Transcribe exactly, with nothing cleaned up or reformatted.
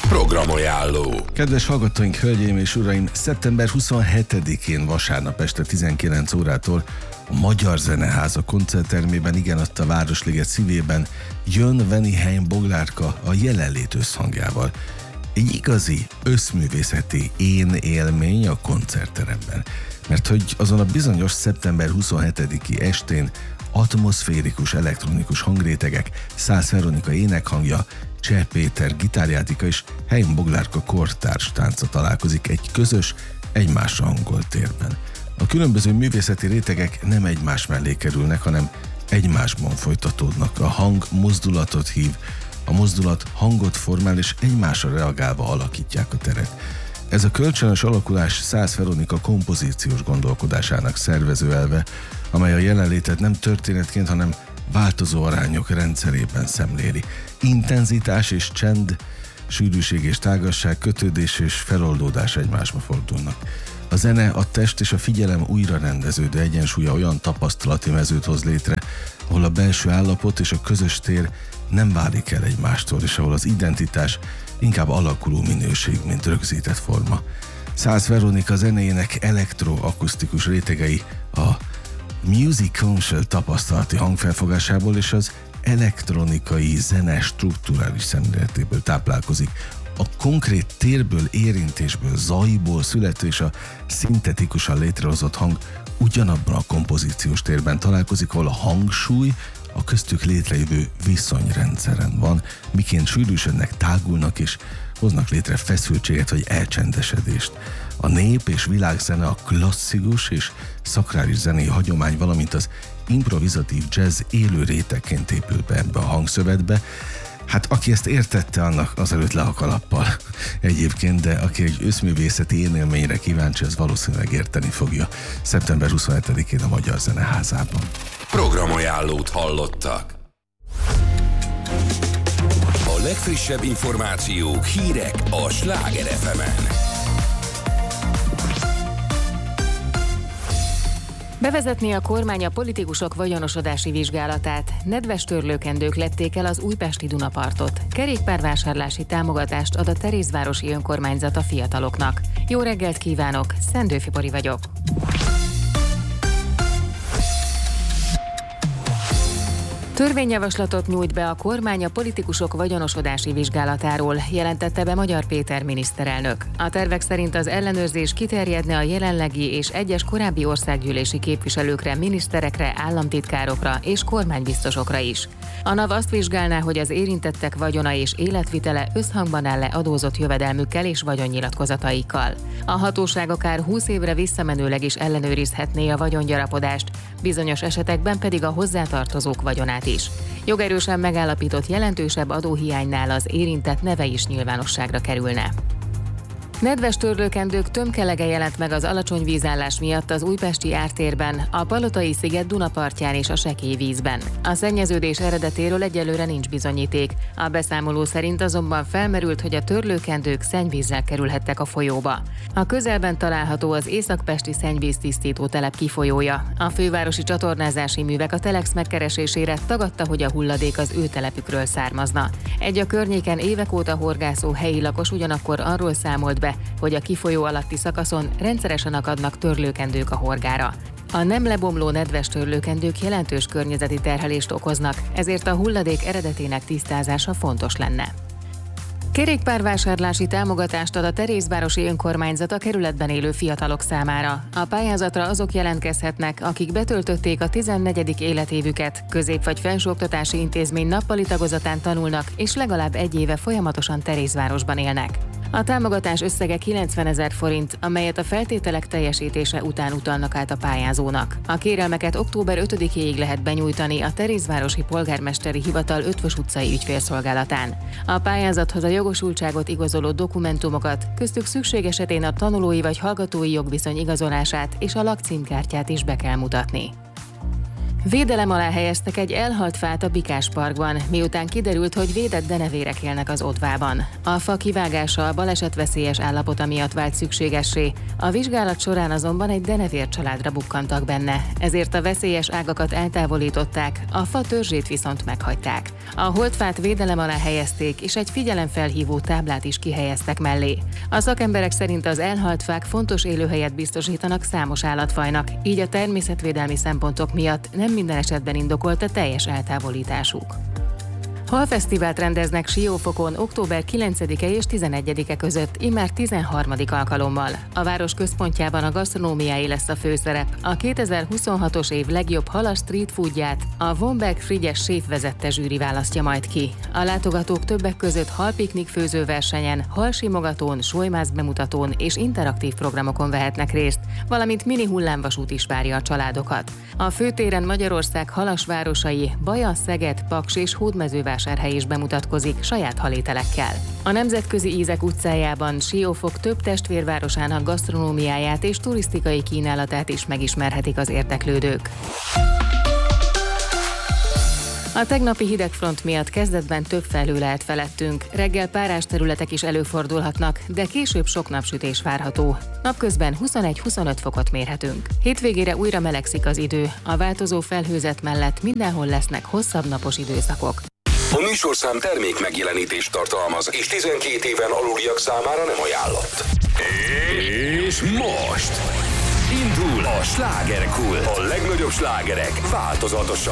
Programajánló. Kedves hallgatóink, hölgyeim és uraim, szeptember huszonhetedikén vasárnap este tizenkilenc órától a Magyar Zeneháza koncerttermében, igen, ott a Városliget szívében jön Veniheim Boglárka a Jelenlét összhangjával. Egy igazi összművészeti én élmény a koncertteremben. Mert hogy azon a bizonyos szeptember huszonhetediki estén atmoszférikus elektronikus hangrétegek, Szász Veronika énekhangja, Cseh Péter gitárjátéka és Heim Boglárka kortárs tánca találkozik egy közös, egymásra hangolt térben. A különböző művészeti rétegek nem egymás mellé kerülnek, hanem egymásban folytatódnak. A hang mozdulatot hív, a mozdulat hangot formál, és egymásra reagálva alakítják a teret. Ez a kölcsönös alakulás Szász Veronika kompozíciós gondolkodásának szervező elve, amely a jelenlétet nem történetként, hanem változó arányok rendszerében szemléli. Intenzitás és csend, sűrűség és tágasság, kötődés és feloldódás egymásba fordulnak. A zene, a test és a figyelem újra rendeződő egyensúlya olyan tapasztalati mezőt hoz létre, ahol a belső állapot és a közös tér nem válik el egymástól, és ahol az identitás inkább alakuló minőség, mint rögzített forma. Szász Veronika zenéjének elektroakusztikus rétegei a music conscious tapasztalati hangfelfogásából és az elektronikai zene strukturális szemléletéből táplálkozik. A konkrét térből, érintésből, zajból születő és a szintetikusan létrehozott hang ugyanabban a kompozíciós térben találkozik, ahol a hangsúly a köztük létrejövő viszonyrendszeren van, miként sűrűsödnek, tágulnak és hoznak létre feszültséget vagy elcsendesedést. A nép és világzene, a klasszikus és szakrális zenei hagyomány, valamint az improvizatív jazz élő rétegként épül be ebbe a hangszövetbe. Hát aki ezt értette, annak azelőtt le a kalappal egyébként, de aki egy összművészeti élményre kíváncsi, az valószínűleg érteni fogja szeptember huszonhetedikén a Magyar Zeneházában. Programajánlót hallottak. A legfrissebb információk, hírek a Sláger ef emen. Bevezetné a kormány a politikusok vagyonosodási vizsgálatát. Nedves törlőkendők lepték el az újpesti Dunapartot. Kerékpárvásárlási támogatást ad a Terézvárosi önkormányzat a fiataloknak. Jó reggelt kívánok, Szendőfi Pori vagyok. Törvényjavaslatot nyújt be a kormány a politikusok vagyonosodási vizsgálatáról, jelentette be Magyar Péter miniszterelnök. A tervek szerint az ellenőrzés kiterjedne a jelenlegi és egyes korábbi országgyűlési képviselőkre, miniszterekre, államtitkárokra és kormánybiztosokra is. A NAV azt vizsgálná, hogy az érintettek vagyona és életvitele összhangban áll-e adózott jövedelmükkel és vagyonnyilatkozataikkal. A hatóság akár húsz évre visszamenőleg is ellenőrizhetné a vagyongyarapodást, bizonyos esetekben pedig a hozzátartozók vagyonát is. Jogerősen megállapított jelentősebb adóhiánynál az érintett neve is nyilvánosságra kerülne. Nedves törlőkendők tömkelege jelent meg az alacsony vízállás miatt az újpesti ártérben, a Palotai-sziget Dunapartján és a Sekély vízben. A szennyeződés eredetéről egyelőre nincs bizonyíték. A beszámoló szerint azonban felmerült, hogy a törlőkendők szennyvízzel kerülhettek a folyóba. A közelben található az északpesti szennyvíztisztító telep kifolyója. A fővárosi csatornázási művek a Telex megkeresésére tagadta, hogy a hulladék az ő telepükről származna. Egy a környéken évek óta horgászó helyi lakos ugyanakkor arról számolt be, hogy a kifolyó alatti szakaszon rendszeresen akadnak törlőkendők a horgára. A nem lebomló nedves törlőkendők jelentős környezeti terhelést okoznak, ezért a hulladék eredetének tisztázása fontos lenne. Kerékpárvásárlási támogatást ad a Terézvárosi önkormányzat a kerületben élő fiatalok számára. A pályázatra azok jelentkezhetnek, akik betöltötték a tizennegyedik életévüket, közép- vagy felsőoktatási intézmény nappali tagozatán tanulnak, és legalább egy éve folyamatosan Terézvárosban élnek. A támogatás összege kilencvenezer forint, amelyet a feltételek teljesítése után utalnak át a pályázónak. A kérelmeket október ötödikéig lehet benyújtani a Terézvárosi Polgármesteri Hivatal Ötvös utcai ügyfélszolgálatán. A pályázathoz a jogosultságot igazoló dokumentumokat, köztük szükség esetén a tanulói vagy hallgatói jogviszony igazolását és a lakcímkártyát is be kell mutatni. Védelem alá helyeztek egy elhalt fát a Bikásparkban, miután kiderült, hogy védett denevérek élnek az odvában. A fa kivágása a balesetveszélyes állapota miatt vált szükségessé, a vizsgálat során azonban egy denevér családra bukkantak benne, ezért a veszélyes ágakat eltávolították, a fa törzsét viszont meghagyták. A holtfát védelem alá helyezték, és egy figyelemfelhívó táblát is kihelyeztek mellé. A szakemberek szerint az elhalt fák fontos élőhelyet biztosítanak számos állatfajnak, így a természetvédelmi szempontok miatt nem minden esetben indokolt a teljes eltávolításuk. Halfesztivált rendeznek Siófokon október kilencedike és tizenegyedike között, immár tizenharmadik alkalommal. A város központjában a gasztronómiáé lesz a főszerep. A kétezer-huszonhatos év legjobb halas street foodját a Womberg Frigyes séf vezette zsűri választja majd ki. A látogatók többek között halpiknik főzőversenyen, halsimogatón, sojmász bemutatón és interaktív programokon vehetnek részt, valamint mini hullámvasút is várja a családokat. A főtéren Magyarország halas városai, Baja, Szeged, Paks és Hódmezővásárhely is bemutatkozik saját halételekkel. A Nemzetközi Ízek utcájában Siófok több testvérvárosának gasztronómiáját és turisztikai kínálatát is megismerhetik az érdeklődők. A tegnapi hidegfront miatt kezdetben több felhő lehet felettünk, reggel párás területek is előfordulhatnak, de később sok napsütés várható. Napközben huszonegy-huszonöt fokot mérhetünk. Hétvégére újra melegszik az idő, a változó felhőzet mellett mindenhol lesznek hosszabb napos időszakok. A műsorszám termék megjelenítést tartalmaz, és tizenkét éven aluliak számára nem ajánlott. És most indul a slágerkult. A legnagyobb slágerek változatosan